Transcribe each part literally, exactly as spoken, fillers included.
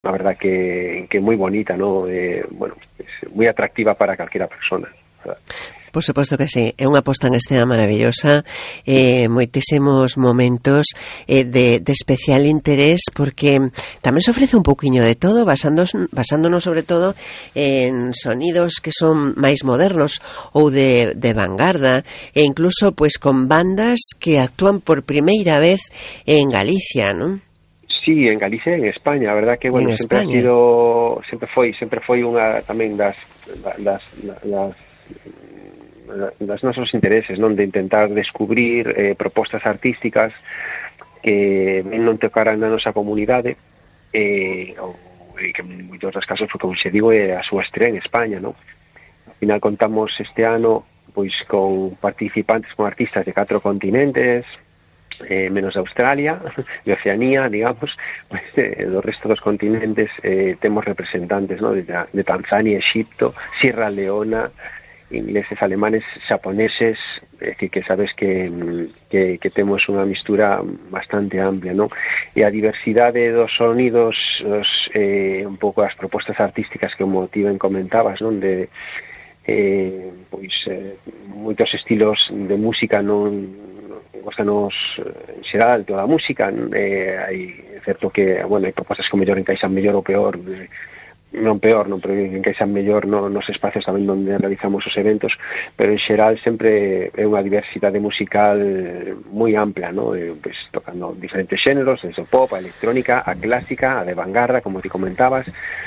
a verdad que, que moi bonita, ¿no? Eh, bueno, es moi atractiva para calquera persona, ¿verdad? Por suposto que sí, é unha posta en escena maravillosa, eh, moitísimos momentos eh, de, de especial interés, porque tamén se ofrece un pouquiño de todo, basándonos, basándonos sobre todo en sonidos que son máis modernos ou de, de vanguarda, e incluso pues con bandas que actúan por primeira vez en Galicia, ¿non? Sí, en Galicia e en España, a verdad que bueno, en sempre España. ha sido, sempre foi, sempre foi unha tamén das das, das das nosos intereses, non, de intentar descubrir eh, propostas artísticas que ben non tocaran na nosa comunidade, eh, ou e que en moitos dos casos foi, como se digo, é a súa estrela en España, non? Al final contamos este ano pois con participantes, con artistas de catro continentes, eh, menos de Australia, de Oceanía, digamos, pues, eh, do resto dos continentes eh, temos representantes, ¿no? de, de Tanzania, Egipto, Sierra Leona, ingleses, alemanes, xaponeses, eh, que, que sabes que, que, que temos unha mistura bastante amplia, ¿no? E a diversidade dos sonidos, os, eh, un pouco as propostas artísticas que o motiven comentabas, non? De eh, pois eh, moitos estilos de música, non gostanos en xeral toda a música, eh, hai certo que, bueno, hai propostas que mellor encaixan mellor ou peor, eh, non peor, non, pero encaixan mellor no, nos espacios tamén onde realizamos os eventos, pero en xeral sempre é unha diversidade musical moi ampla, ¿no? Eh, pues, tocando diferentes xéneros, desde o pop, a electrónica, a clásica, a de vanguarda, como ti comentabas,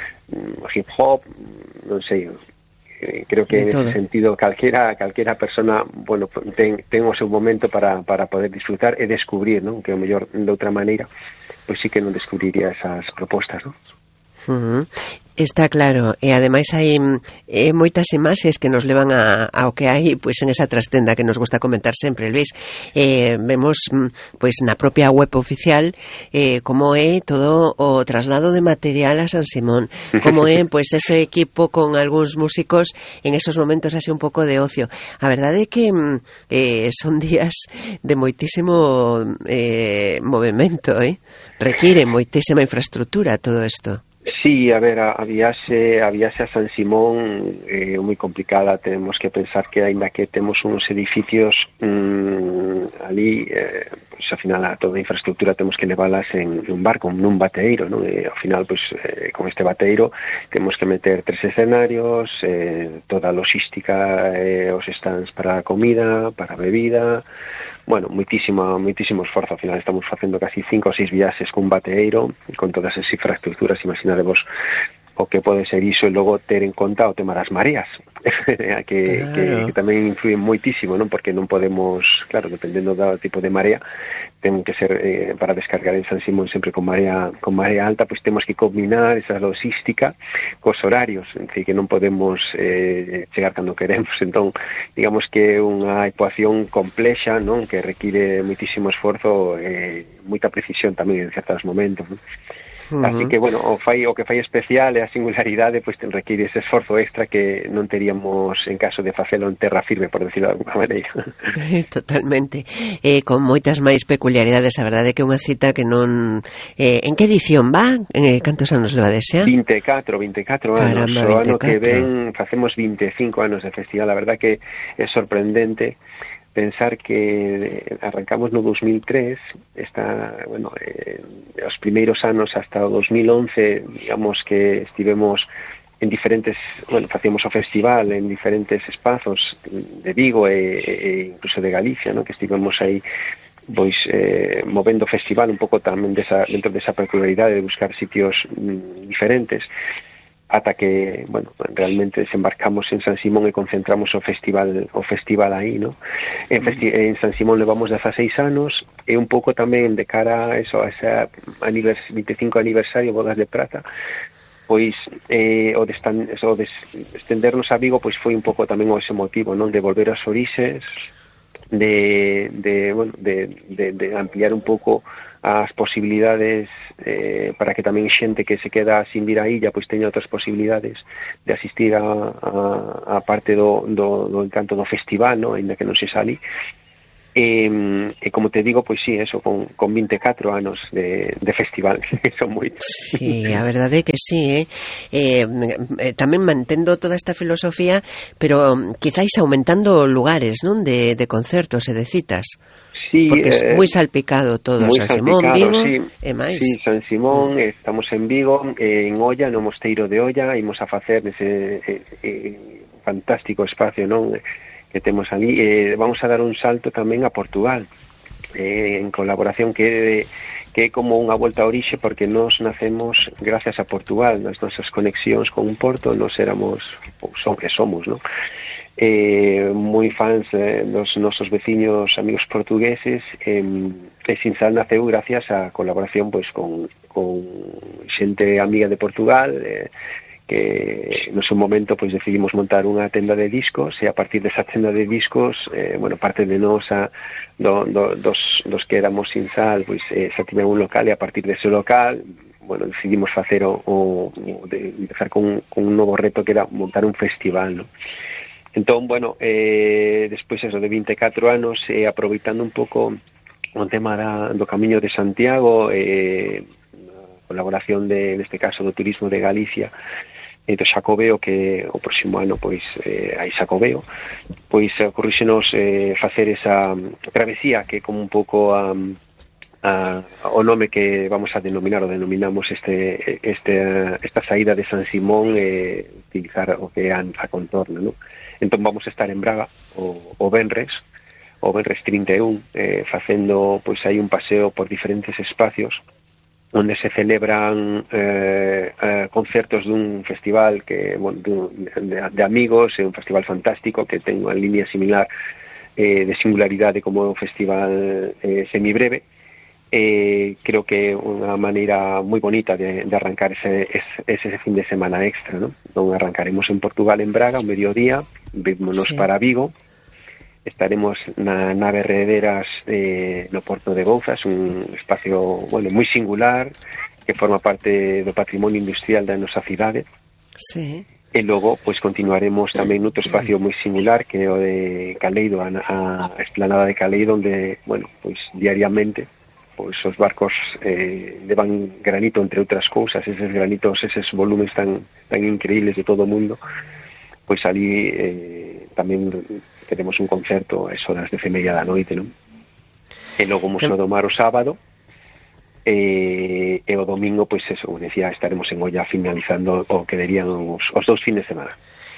o hip hop, non sei, eh, creo que en ese sentido calquera calquera persona, bueno, ten, ten o seu momento para, para poder disfrutar e descubrir, ¿no? Que o mellor de outra maneira, pois sí que non descubriría esas propostas, ¿no? Uh-huh. Está claro, e ademais hai eh, moitas imaxes que nos levan a, ao que hai pois en esa trastenda que nos gusta comentar sempre, Luís. Eh, vemos pois na propia web oficial eh, como é todo o traslado de material a San Simón, como é pois ese equipo con algúns músicos en esos momentos así un pouco de ocio. A verdade é que eh, son días de moitísimo eh, movimento, eh? Require moitísima infraestructura todo isto. Sí, a ver, a, a viaxe a viaxe a San Simón é eh, moi complicada. Tenemos que pensar que aínda que temos uns edificios mmm, ali, eh, pues, ao final a toda a infraestructura temos que leválas en, en un barco, nun bateeiro, non? E ao final, pues, eh, con este bateeiro temos que meter tres escenarios, eh, toda a logística, eh, os stands para a comida, para a bebida. Bueno, moitísimo, moitísimo esforzo. Ao final estamos facendo casi cinco ou seis viaxes cun bateeiro, con todas as infraestructuras. Imaginadevos o que pode ser iso, e logo ter en conta o tema das mareas, que, claro. que, que tamén influyen moitísimo, non? Porque non podemos, claro, dependendo do tipo de marea, ten que ser eh, para descargar en San Simón sempre con marea con marea alta, pois temos que combinar esa logística cos horarios, en fin, que non podemos eh, chegar cando queremos. Entón, digamos que é unha ecuación complexa, non? Que require moitísimo esforzo e eh, moita precisión tamén en certos momentos, non? Uh-huh. Así que, bueno, o, fai, o que fai especial é a singularidade, pois ten require ese esforzo extra que non teríamos en caso de facelo en terra firme, por decirlo de alguna maneira. Totalmente. Eh, con moitas máis peculiaridades, a verdade é que é unha cita que non... Eh, en que edición va? Eh, cantos anos leva desea? vinte e catro, vinte e catro anos. Caramba, o ano vinte e catro. Que ven facemos vinte e cinco anos de festival. A verdade que é sorprendente pensar que arrancamos no dos mil tres, está, bueno, eh, os primeiros anos hasta o dos mil once, digamos que estivemos en diferentes, bueno, facíamos o festival en diferentes espazos de Vigo e, e incluso de Galicia, ¿no? Que estivemos aí pois eh, movendo o festival un pouco tamén desa, dentro desa peculiaridade de buscar sitios mm, diferentes, ata que, bueno, realmente desembarcamos en San Simón e concentramos o festival o festival aí, ¿no? En, festi- en San Simón levamos dezaseis anos, e un pouco tamén de cara a eso, a ese anivers- vinte e cinco aniversario, Bodas de Prata, pois eh, o, de estan- o de estendernos a Vigo pois foi un pouco tamén o ese motivo, non? De volver aos orixes, de, de, bueno, de, de, de ampliar un pouco as posibilidades eh, para que tamén xente que se queda sin vir a illa pois teña outras posibilidades de asistir a, a, a parte do, do, do encanto do festival, ¿no? Ainda que non se sali. E, e como te digo, pois sí, eso, con, con vinte e catro anos de, de festival, son moitos. Sí, a verdade é que sí, eh? Eh, eh, tamén mantendo toda esta filosofía, pero quizáis aumentando lugares, non? De, de concertos e de citas. Sí, porque é eh, moi salpicado todo, moi San Simón, salpicado, Vigo sí, e máis. sí, San Simón, mm. estamos en Vigo, eh, en Olla, no Mosteiro de Olla, imos a facer ese eh, eh, fantástico espacio, non? Que temos ali, eh, vamos a dar un salto tamén a Portugal, eh, en colaboración que, que é como unha volta a orixe, porque nós nacemos gracias a Portugal, nas nosas conexións con un Porto, nós éramos, ou son que somos, non? Eh, moi fans eh, dos nosos veciños amigos portugueses, eh, e Sinsal naceu gracias a colaboración pois con, con xente amiga de Portugal, eh, que no seu momento pois decidimos montar unha tenda de discos, e a partir desa tenda de discos, eh, bueno, parte de nós a, do, do, dos, dos que éramos Sinsal, pois eh, xa tiñan un local, e a partir dese local, bueno, decidimos facer o, o de empezar con, con un novo reto que era montar un festival, ¿no? Entón, bueno, eh, despois eso de vinte e catro anos, eh, aproveitando un pouco o tema da, do Camiño de Santiago, eh, a colaboración de, neste caso, do turismo de Galicia, e do Xacobeo, que o próximo ano pois eh, hai Xacobeo, pois ocorríxenos eh, facer esa travesía, que é como un pouco a, a, o nome que vamos a denominar, o denominamos este, este, esta saída de San Simón, eh, utilizar o que é a contorna, non? Entón vamos a estar en Braga o, o Venres, o Venres trinta e un, eh, facendo pois aí un paseo por diferentes espacios onde se celebran eh, eh, concertos dun festival que, bueno, de, de amigos, é un festival fantástico que ten unha línea similar eh, de singularidade como o festival eh, semibreve. Eh, creo que é unha maneira moi bonita de, de arrancar ese, ese, ese fin de semana extra, ¿no? Non arrancaremos en Portugal, en Braga, un mediodía, vímonos sí. para Vigo, estaremos na nave Rederas eh, no Porto de Bouzas, un espacio, bueno, moi singular, que forma parte do patrimonio industrial da nosa cidade. Sí. E logo, pois, continuaremos tamén noutro espacio moi singular, que é o de Caleido, a, a esplanada de Caleido, onde, bueno, pois, diariamente, pois, os barcos eh, levan granito, entre outras cousas, eses granitos, eses volumes tan, tan increíbles de todo o mundo, pois ali eh, tamén teremos un concerto a horas de media da noite, non? E logo Museo do Mar o sábado, e, e o domingo, pois eso, como decía, estaremos en Olla finalizando o que derían os, os dous fines de semana.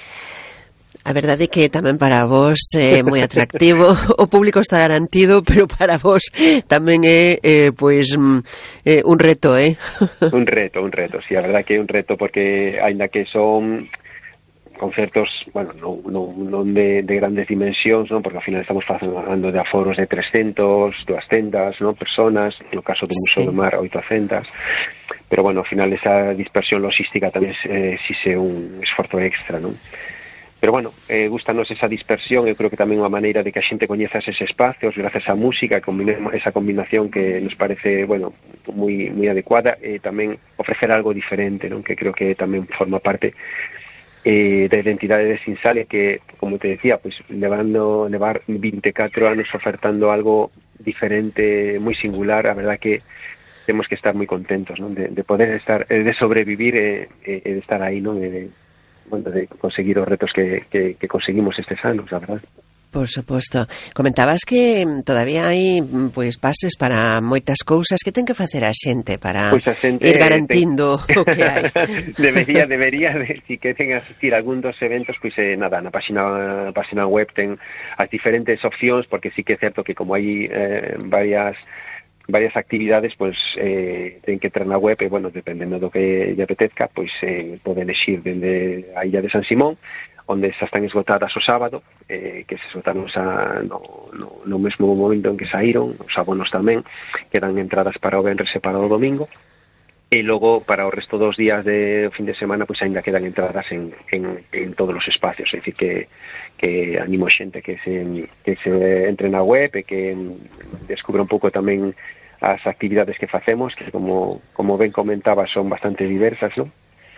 A verdade é que tamén para vos é moi atractivo, o público está garantido, pero para vos tamén é, eh, pois, eh, un reto, eh? Un reto, un reto, sí, a verdade que é un reto, porque aínda que son concertos, bueno, non, non, non de, de grandes dimensións, non? Porque ao final estamos falando de aforos de trescentos, duascentas, non? Personas, no caso do Museo sí. do Mar, oitocentas, pero bueno, ao final esa dispersión logística tamén eh, exige un esforzo extra, non? Pero bueno, eh, gustanos esa dispersión, eu creo que tamén unha maneira de que a xente coñeza eses espacios, gracias á música, esa combinación que nos parece, bueno, moi, moi adecuada, e tamén ofrecer algo diferente, non? Que creo que tamén forma parte eh, da identidade de Sinsal, e que, como te decía, pues, levando, levar vinte e catro anos ofertando algo diferente, moi singular, a verdad que temos que estar moi contentos, non? De, de poder estar, de sobrevivir e, e de estar aí, non? E de, bueno, de conseguir os retos que, que, que conseguimos estes anos, a verdad. Por suposto. Comentabas que todavía hai pois pases para moitas cousas que ten que facer a xente para pois a xente, ir garantindo ten... o que hai. debería, debería, de, si que ten asistir a algún dos eventos, pois eh, nada, na página, na página web ten as diferentes opcións, porque sí que é certo que como hai eh, varias varias actividades, pois eh, ten que entrar na web e, bueno, dependendo do que lle apetezca, pois eh, pode elegir dende a Illa de San Simón, onde xa están esgotadas o sábado, eh, que se esgotaron xa no, no, no mesmo momento en que saíron, os abonos tamén, quedan entradas para o venres e para o domingo, e logo para o resto dos días de fin de semana, pois ainda quedan entradas en, en, en todos os espacios, é dicir que, que animo a xente que se, que se entre na web e que descubra un pouco tamén as actividades que facemos, que como, como ben comentaba son bastante diversas, non?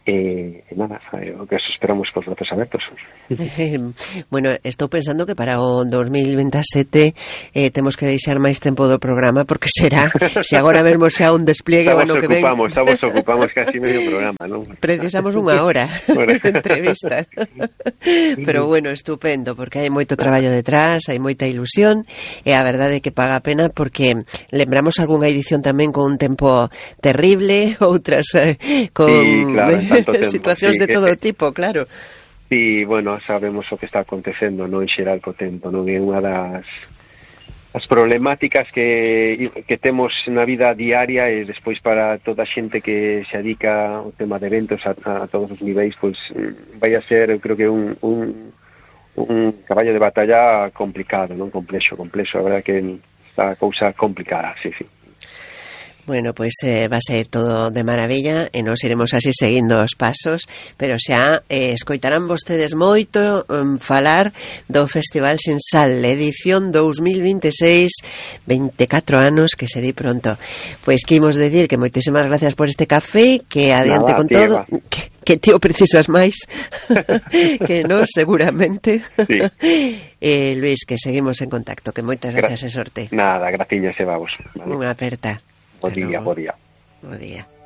e, e nada, é o que esperamos cos brazos abertos. Bueno, estou pensando que para o dos mil veintesete eh, temos que deixar máis tempo do programa, porque será, se agora mesmo xa un despliegue o ano que ven. Ocupamos, estamos ocupamos casi medio programa, non? Precisamos unha hora de entrevista. Pero bueno, estupendo, porque hai moito traballo detrás, hai moita ilusión, e a verdade é que paga a pena, porque lembramos algunha edición tamén con un tempo terrible, outras eh, con sí, claro, situacións sí, de todo que, tipo, claro. Sí, bueno, sabemos o que está acontecendo, non, en xeral co tempo, non é unha das as problemáticas que que temos na vida diaria, e despois para toda a xente que se dedica ao tema de eventos a, a todos os niveis, pois vai a ser, eu creo que un, un un caballo de batalla complicado, non, complexo, complexo, a verdade que está a cousa complicada, sí, sí. Bueno, pois pues, eh, va a ser todo de maravilla e nos iremos así seguindo os pasos, pero xa eh, escoitarán vostedes moito um, falar do Festival Sin Sal, edición dos mil veintiséis, veinticuatro anos que se di pronto. Pois pues, que imos decir que moitísimas gracias por este café, que adiante Nada, con todo, que, que tío precisas máis que non, seguramente. Sí. Eh, Luis, que seguimos en contacto, que moitas gracias Gra- e sorte. Nada, graciñas e vamos. Vale. Unha aperta. Bo día, bo día. Bo día.